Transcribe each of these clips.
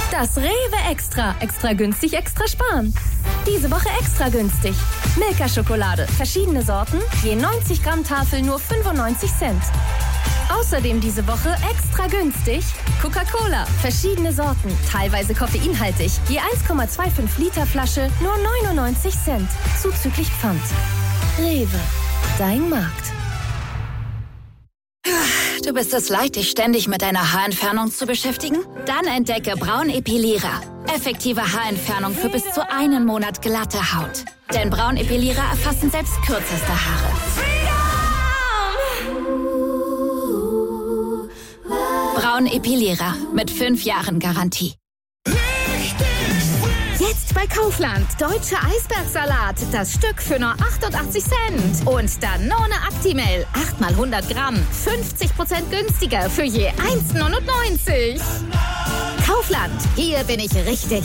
Das Rewe Extra. Extra günstig, extra sparen. Diese Woche extra günstig. Milka-Schokolade, verschiedene Sorten, je 90 Gramm Tafel nur 95 Cent. Außerdem diese Woche extra günstig Coca-Cola, verschiedene Sorten, teilweise koffeinhaltig, je 1,25 Liter Flasche nur 99 Cent, zuzüglich Pfand. Rewe, dein Markt. Du bist es leid, dich ständig mit deiner Haarentfernung zu beschäftigen? Dann entdecke Braunepilierer. Effektive Haarentfernung für bis zu 1 Monat glatte Haut. Denn Braunepilierer erfassen selbst kürzeste Haare. Braunepilierer mit 5 Jahren Garantie. Jetzt bei Kaufland. Deutscher Eisbergsalat. Das Stück für nur 88 Cent. Und Danone Actimel. 8 mal 100 Gramm. 50% günstiger für je 1,99. Kaufland. Hier bin ich richtig.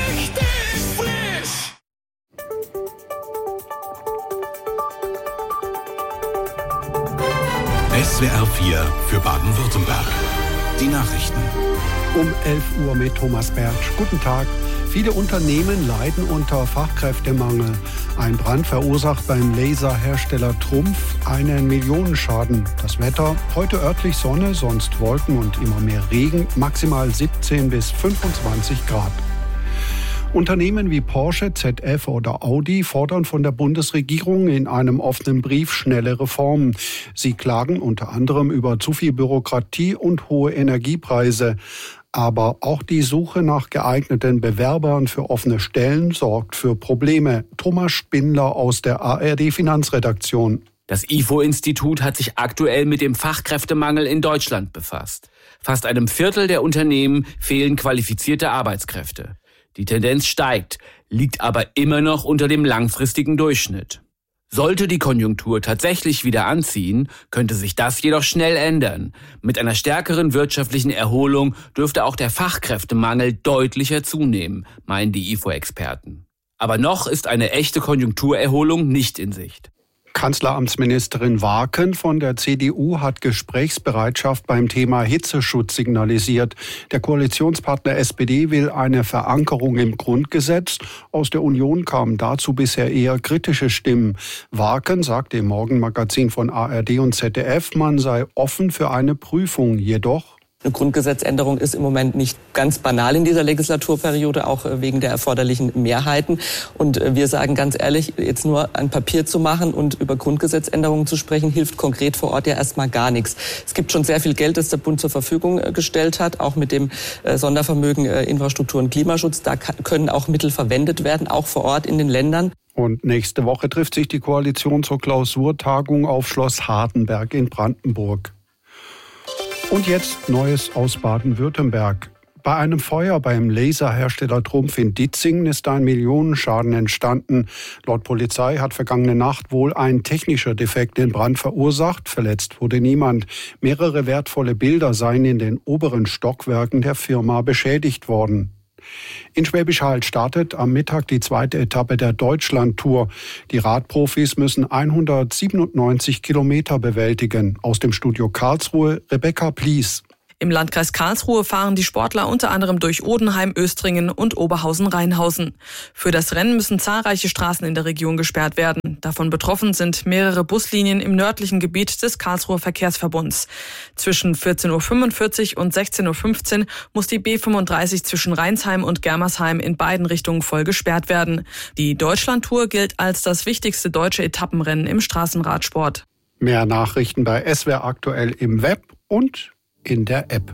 SWR 4 für Baden-Württemberg. Die Nachrichten. Um 11 Uhr mit Thomas Bertsch. Guten Tag. Viele Unternehmen leiden unter Fachkräftemangel. Ein Brand verursacht beim Laserhersteller Trumpf einen Millionenschaden. Das Wetter, heute örtlich Sonne, sonst Wolken und immer mehr Regen, maximal 17 bis 25 Grad. Unternehmen wie Porsche, ZF oder Audi fordern von der Bundesregierung in einem offenen Brief schnelle Reformen. Sie klagen unter anderem über zu viel Bürokratie und hohe Energiepreise. Aber auch die Suche nach geeigneten Bewerbern für offene Stellen sorgt für Probleme. Thomas Spindler aus der ARD-Finanzredaktion. Das IFO-Institut hat sich aktuell mit dem Fachkräftemangel in Deutschland befasst. Fast einem Viertel der Unternehmen fehlen qualifizierte Arbeitskräfte. Die Tendenz steigt, liegt aber immer noch unter dem langfristigen Durchschnitt. Sollte die Konjunktur tatsächlich wieder anziehen, könnte sich das jedoch schnell ändern. Mit einer stärkeren wirtschaftlichen Erholung dürfte auch der Fachkräftemangel deutlicher zunehmen, meinen die IFO-Experten. Aber noch ist eine echte Konjunkturerholung nicht in Sicht. Kanzleramtsministerin Waaken von der CDU hat Gesprächsbereitschaft beim Thema Hitzeschutz signalisiert. Der Koalitionspartner SPD will eine Verankerung im Grundgesetz. Aus der Union kamen dazu bisher eher kritische Stimmen. Waaken sagte im Morgenmagazin von ARD und ZDF, man sei offen für eine Prüfung. Jedoch: Eine Grundgesetzänderung ist im Moment nicht ganz banal in dieser Legislaturperiode, auch wegen der erforderlichen Mehrheiten. Und wir sagen ganz ehrlich, jetzt nur ein Papier zu machen und über Grundgesetzänderungen zu sprechen, hilft konkret vor Ort ja erstmal gar nichts. Es gibt schon sehr viel Geld, das der Bund zur Verfügung gestellt hat, auch mit dem Sondervermögen Infrastruktur und Klimaschutz. Da können auch Mittel verwendet werden, auch vor Ort in den Ländern. Und nächste Woche trifft sich die Koalition zur Klausurtagung auf Schloss Hardenberg in Brandenburg. Und jetzt Neues aus Baden-Württemberg. Bei einem Feuer beim Laserhersteller Trumpf in Ditzingen ist ein Millionenschaden entstanden. Laut Polizei hat vergangene Nacht wohl ein technischer Defekt den Brand verursacht. Verletzt wurde niemand. Mehrere wertvolle Bilder seien in den oberen Stockwerken der Firma beschädigt worden. In Schwäbisch Hall startet am Mittag die 2. Etappe der Deutschlandtour. Die Radprofis müssen 197 Kilometer bewältigen. Aus dem Studio Karlsruhe, Rebecca Plies. Im Landkreis Karlsruhe fahren die Sportler unter anderem durch Odenheim, Östringen und Oberhausen-Rheinhausen. Für das Rennen müssen zahlreiche Straßen in der Region gesperrt werden. Davon betroffen sind mehrere Buslinien im nördlichen Gebiet des Karlsruher Verkehrsverbunds. Zwischen 14.45 Uhr und 16.15 Uhr muss die B35 zwischen Rheinsheim und Germersheim in beiden Richtungen voll gesperrt werden. Die Deutschlandtour gilt als das wichtigste deutsche Etappenrennen im Straßenradsport. Mehr Nachrichten bei SWR aktuell im Web und in der App.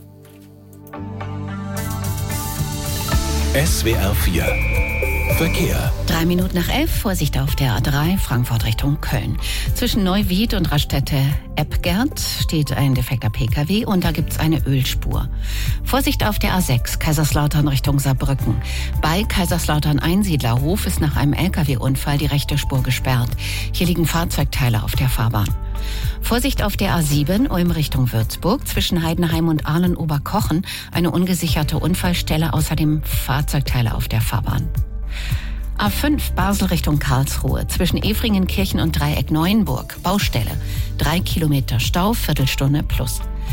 SWR 4 Verkehr. 3 Minuten nach 11, Vorsicht auf der A3, Frankfurt Richtung Köln. Zwischen Neuwied und Raststätte-Eppgert steht ein defekter Pkw und da gibt's eine Ölspur. Vorsicht auf der A6, Kaiserslautern Richtung Saarbrücken. Bei Kaiserslautern-Einsiedlerhof ist nach einem Lkw-Unfall die rechte Spur gesperrt. Hier liegen Fahrzeugteile auf der Fahrbahn. Vorsicht auf der A7, Ulm Richtung Würzburg, zwischen Heidenheim und Ahlen-Oberkochen, eine ungesicherte Unfallstelle, außerdem Fahrzeugteile auf der Fahrbahn. A5 Basel Richtung Karlsruhe, zwischen Efringenkirchen und Dreieck Neuenburg, Baustelle, 3 Kilometer Stau, Viertelstunde plus.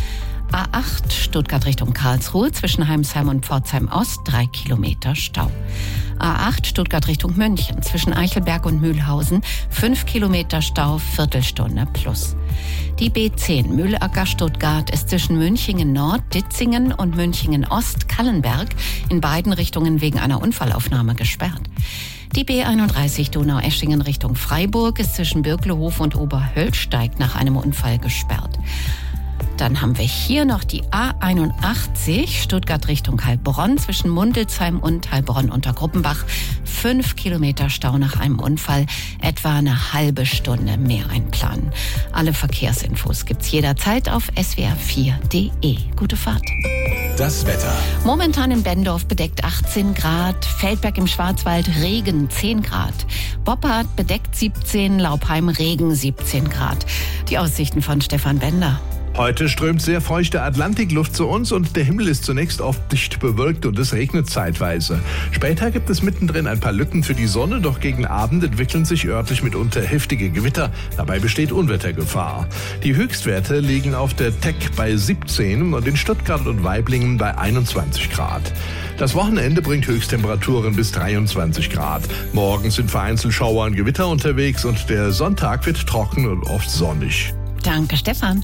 A8 Stuttgart Richtung Karlsruhe zwischen Heimsheim und Pforzheim Ost 3 Kilometer Stau. A8 Stuttgart Richtung München zwischen Eichelberg und Mühlhausen 5 Kilometer Stau, Viertelstunde plus. Die B10 Mühlacker Stuttgart ist zwischen Münchingen Nord, Ditzingen und Münchingen Ost, Kallenberg in beiden Richtungen wegen einer Unfallaufnahme gesperrt. Die B31 Donaueschingen Richtung Freiburg ist zwischen Birklehof und Oberhöllsteig nach einem Unfall gesperrt. Dann haben wir hier noch die A81 Stuttgart Richtung Heilbronn zwischen Mundelsheim und Heilbronn unter Gruppenbach. 5 Kilometer Stau nach einem Unfall, etwa eine halbe Stunde mehr einplanen. Alle Verkehrsinfos gibt's jederzeit auf swr4.de. Gute Fahrt. Das Wetter. Momentan in Bendorf bedeckt 18 Grad, Feldberg im Schwarzwald Regen 10 Grad, Boppard bedeckt 17, Laubheim Regen 17 Grad. Die Aussichten von Stefan Bender. Heute strömt sehr feuchte Atlantikluft zu uns und der Himmel ist zunächst oft dicht bewölkt und es regnet zeitweise. Später gibt es mittendrin ein paar Lücken für die Sonne, doch gegen Abend entwickeln sich örtlich mitunter heftige Gewitter. Dabei besteht Unwettergefahr. Die Höchstwerte liegen auf der Teck bei 17 und in Stuttgart und Waiblingen bei 21 Grad. Das Wochenende bringt Höchsttemperaturen bis 23 Grad. Morgen sind vereinzelt Schauer und Gewitter unterwegs und der Sonntag wird trocken und oft sonnig. Danke, Stefan.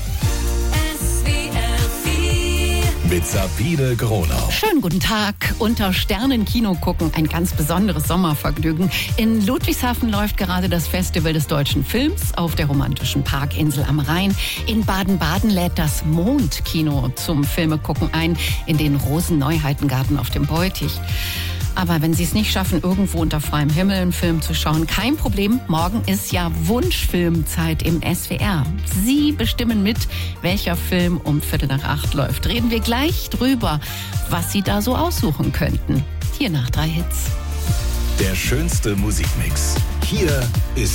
Mit Sabine Gronau. Schönen guten Tag. Unter Sternen-Kino gucken, ein ganz besonderes Sommervergnügen. In Ludwigshafen läuft gerade das Festival des deutschen Films auf der romantischen Parkinsel am Rhein. In Baden-Baden lädt das Mondkino zum Filmegucken ein, in den Rosen-Neuheitengarten auf dem Beutich. Aber wenn Sie es nicht schaffen, irgendwo unter freiem Himmel einen Film zu schauen, kein Problem. Morgen ist ja Wunschfilmzeit im SWR. Sie bestimmen mit, welcher Film um 7:45 läuft. Reden wir gleich drüber, was Sie da so aussuchen könnten. Hier nach 3 Hits. Der schönste Musikmix. Hier ist